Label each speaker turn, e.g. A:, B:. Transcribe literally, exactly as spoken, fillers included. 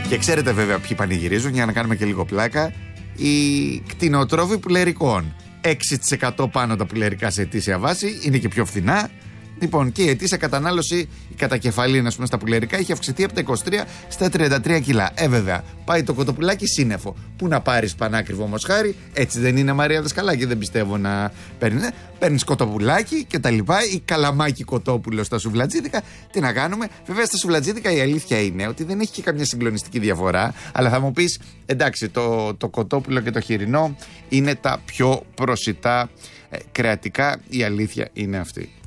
A: Και ξέρετε βέβαια ποιοι πανηγυρίζουν, για να κάνουμε και λίγο πλάκα, οι κτηνοτρόφοι πουλερικών. έξι τοις εκατό πάνω τα πουλερικά σε ετήσια βάση, είναι και πιο φθηνά. Λοιπόν, και η ετήσια κατανάλωση, η κατακεφαλή, ας πούμε, στα πουλερικά έχει αυξηθεί από τα είκοσι τρία στα τριάντα τρία κιλά. Ε, βέβαια, πάει το κοτοπουλάκι σύννεφο. Πού να πάρεις πανάκριβο μοσχάρι, έτσι δεν είναι, Μαρία Δασκαλάκη? Δεν πιστεύω να παίρνει. Παίρνεις κοτοπουλάκι και τα λοιπά, ή καλαμάκι κοτόπουλο στα σουβλατζίδικα. Τι να κάνουμε. Βέβαια, στα σουβλατζίδικα η αλήθεια είναι ότι δεν έχει και καμιά συγκλονιστική διαφορά. Αλλά θα μου πεις, εντάξει, το, το κοτόπουλο και το χοιρινό είναι τα πιο προσιτά ε, κρεατικά. Η αλήθεια είναι αυτή.